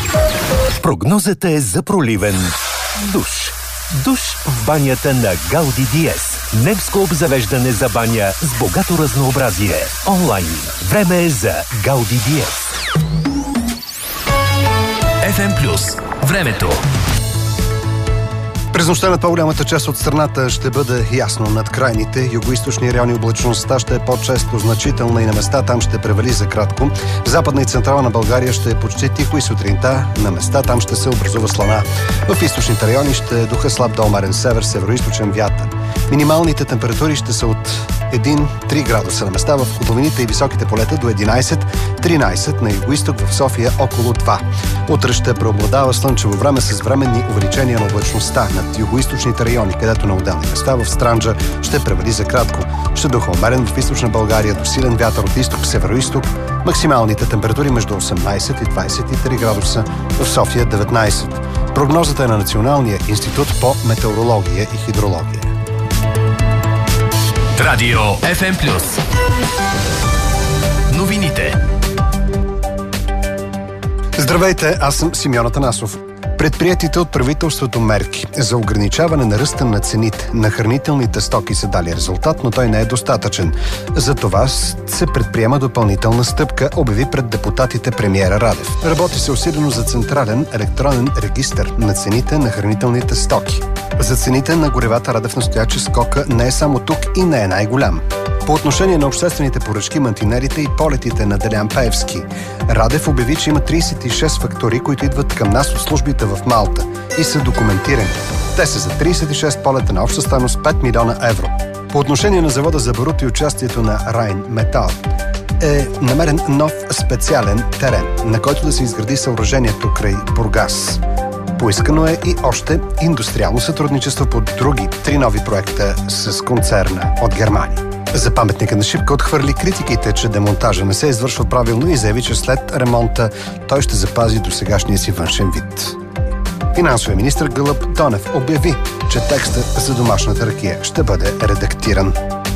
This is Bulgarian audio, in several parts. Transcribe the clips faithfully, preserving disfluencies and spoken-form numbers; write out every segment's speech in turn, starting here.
Прогнозата е за проливен душ. Душ в банята на Гауди Диез. Немско обзавеждане за баня с богато разнообразие. Онлайн. Време е за Гауди Диез. еф ем Плюс. Времето. През нощта над по-голямата част от страната ще бъде ясно. Над крайните югоизточни райони облачността ще е по-често значителна и на места там ще превали за кратко. В западна и централна България ще е почти тихо и сутринта на места там ще се образува слана. В източните райони ще е духа слаб до умерен север, североизточен вятър. Минималните температури ще са от един до три градуса на места, в котловините и високите полета до единайсет до тринайсет, на югоизток в София около два. Утре ще преобладава слънчево време с временни увеличения на облачността над югоизточните райони, където на отделни места в Странджа ще превали за кратко. Ще духа умерен в източна България до силен вятър от изток, североизток. Максималните температури между осемнайсет и двайсет и три градуса, в София деветнайсет. Прогнозата е на Националния институт по метеорология и хидрология. Радио еф ем Плюс. Новините. Здравейте, аз съм Симеон Атанасов. Предприетите от правителството мерки за ограничаване на ръста на цените на хранителните стоки са дали резултат, но той не е достатъчен. Затова се предприема допълнителна стъпка, обяви пред депутатите премиера Радев. Работи се усилено за централен електронен регистър на цените на хранителните стоки. За цените на горивата Радев настоя, че скока не е само тук и не е най-голям. По отношение на обществените поръчки, мантинерите и полетите на Делян Пеевски, Радев обяви, че има трийсет и шест фактури, които идват към нас от службите в Малта и са документирани. Те са за трийсет и шест полета на обща стойност пет милиона евро. По отношение на завода за барут и участието на Райн Метал е намерен нов специален терен, на който да се изгради съоръжението край Бургас. Поискано е и още индустриално сътрудничество по други три нови проекта с концерна от Германия. За паметника на Шипка отхвърли критиките, че демонтажа не се извършва правилно и заяви, че след ремонта той ще запази досегашния си външен вид. Финансовият министър Гълъб Донев обяви, че текстът за домашната ракия ще бъде редактиран.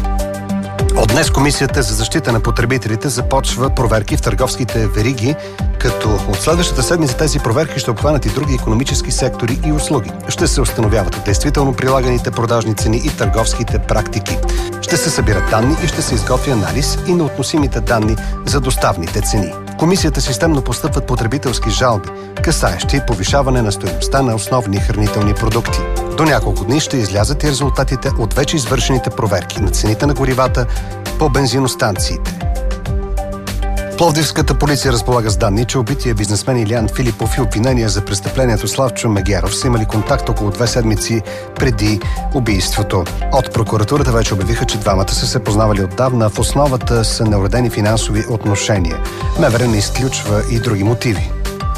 От днес Комисията за защита на потребителите започва проверки в търговските вериги, като от следващата седмица тези проверки ще обхванат и други икономически сектори и услуги. Ще се установяват действително прилаганите продажни цени и търговските практики. Ще се събират данни и ще се изготвя анализ и на относимите данни за доставните цени. В Комисията системно постъпват потребителски жалби, касаещи повишаване на стойността на основни хранителни продукти. До няколко дни ще излязат и резултатите от вече извършените проверки на цените на горивата по бензиностанциите. Пловдивската полиция разполага с данни, че убития бизнесмен Илиян Филипов и обвинения за престъплението Славчо Мегеров са имали контакт около две седмици преди убийството. От прокуратурата вече обявиха, че двамата са се познавали отдавна, в основата са неуредени финансови отношения. МВР не изключва и други мотиви.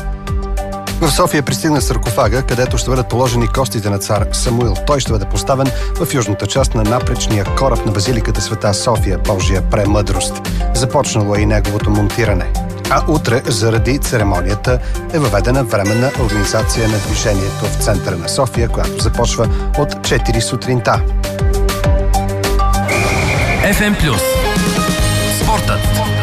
В София пристигна саркофага, където ще бъдат положени костите на цар Самуил. Той ще бъде поставен в южната част на напречния кораб на базиликата Света София, Божия премъдрост. Започнало е и неговото монтиране. А утре, заради церемонията, е въведена временна организация на движението в центъра на София, която започва от четири сутринта. еф ем Плюс. Спортът.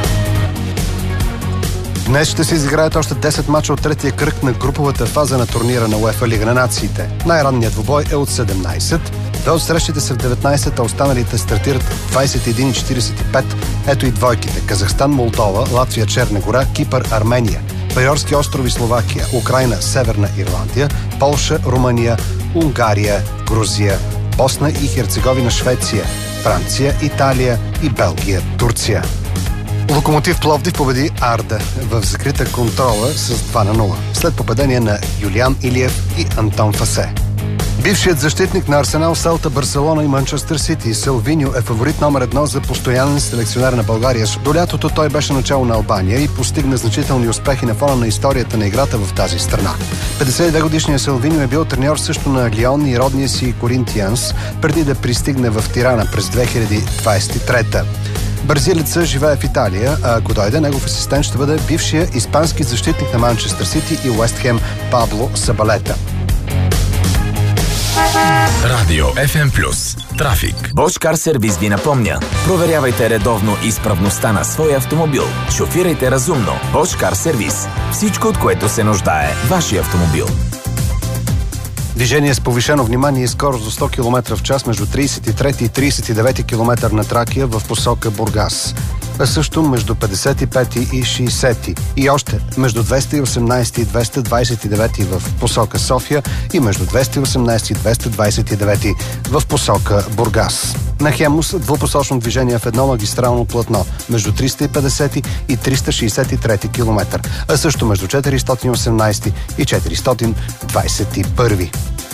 Днес ще се изиграят още десет мача от третия кръг на груповата фаза на турнира на УЕФА Лига на нациите. Най-ранният двубой е от седемнайсет. Две от срещите са в деветнайсет, а останалите стартират в двайсет и един и четирийсет и пет. Ето и двойките. Казахстан, Молдова, Латвия, Черна гора, Кипър, Армения, Файорски острови, Словакия, Украйна, Северна Ирландия, Полша, Румъния, Унгария, Грузия, Босна и Херцеговина, Швеция, Франция, Италия и Белгия, Турция. Локомотив Пловдив победи Арда в закрита контрола с два на нула, след попадение на Юлиан Илиев и Антон Фасе. Бившият защитник на Арсенал, Селта, Барселона и Манчестър Сити, Силвиньо е фаворит номер едно за постоянен селекционер на България. До лятото той беше начало на Албания и постигна значителни успехи на фона на историята на играта в тази страна. петдесет и две годишният Силвиньо е бил треньор също на Лион и родния си Коринтианс, преди да пристигне в Тирана през две хиляди двайсет и трета. Бразилецът живее в Италия, а ако дойде, негов асистент ще бъде бившия испански защитник на Манчестър Сити и Уест Хем Пабло Сабалета. Радио еф ем Плюс. трафик. Bosch Car Service ви напомня: проверявайте редовно изправността на своя автомобил. Шофирайте разумно. Bosch Car Service. Всичко, от което се нуждае вашия автомобил. Движение с повишено внимание и скорост до сто километра в час между тридесет и трети и тридесет и девети километър на Тракия в посока Бургас. А също между петдесет и пети и шейсети. И още между двеста и осемнадесети и двеста двадесет и девети в посока София и между двеста и осемнадесети и двеста двадесет и девети в посока Бургас. На Хемус двупосочно движение в едно магистрално платно между триста и петдесети и триста шейсет и трети километър, а също между четиристотин и осемнадесети и четиристотин двадесет и първи.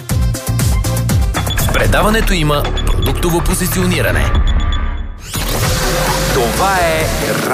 В предаването има продуктово позициониране. Това е